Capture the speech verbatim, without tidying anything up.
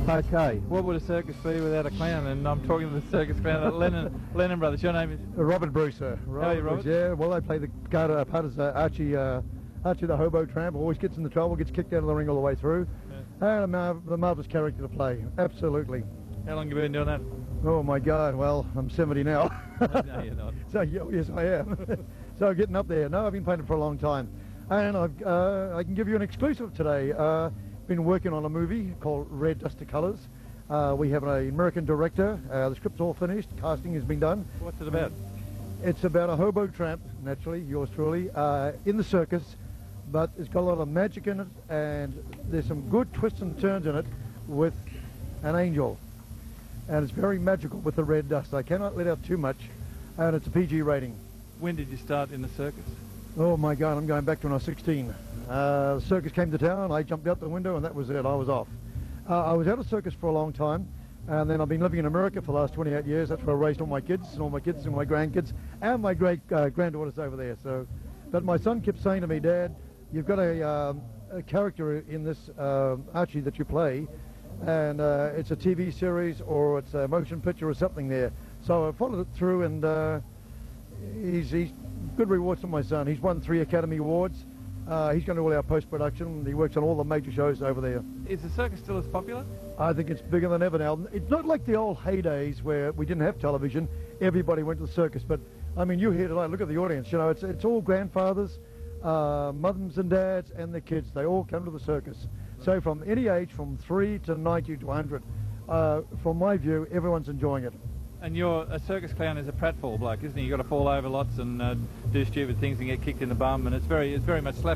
Okay. What would a circus be without a clown? And I'm talking to the circus clown, Lennon, Lennon Brothers. Your name is? Robert Bruce, sir. How are you, Robert? Bruce, yeah, well, I play the part, uh, part as uh, Archie, uh, Archie the hobo tramp. Always gets into trouble, gets kicked out of the ring all the way through. Yeah. And a mar the marvellous character to play, absolutely. How long have you been doing that? Oh my God, well, I'm seventy now. No, you're not. So, yeah, yes, I am. So getting up there. No, I've been playing it for a long time. And I've, uh, I can give you an exclusive today. Uh, been working on a movie called Red Dust Colors. Uh, we have an American director. Uh, the script's all finished. Casting has been done. What's it about? It's about a hobo tramp, naturally, yours truly, uh, in the circus, but it's got a lot of magic in it, and there's some good twists and turns in it with an angel. And it's very magical with the red dust. I cannot let out too much, and it's a P G rating. When did you start in the circus? Oh my God, I'm going back to when I was sixteen. Uh, the circus came to town, I jumped out the window, and that was it, I was off. Uh, I was out of circus for a long time, and then I've been living in America for the last twenty-eight years. That's where I raised all my kids, and all my kids and my grandkids, and my great uh, granddaughters over there. So, but my son kept saying to me, Dad, you've got a, um, a character in this uh, Archie that you play, and uh, it's a T V series or it's a motion picture or something there. So I followed it through, and uh, he's, he's good rewards for my son. He's won three Academy Awards. Uh, he's going to do all our post-production. He works on all the major shows over there. Is the circus still as popular? I think it's bigger than ever now. It's not like the old heydays where we didn't have television. Everybody went to the circus. But, I mean, you're here tonight. Look at the audience. You know, it's, it's all grandfathers, uh, mums and dads, and the kids. They all come to the circus. So from any age, from three to ninety to one hundred, uh, from my view, everyone's enjoying it. And you're a circus clown is a pratfall bloke, isn't he? You've got to fall over lots and uh, do stupid things and get kicked in the bum, and it's very, it's very much slap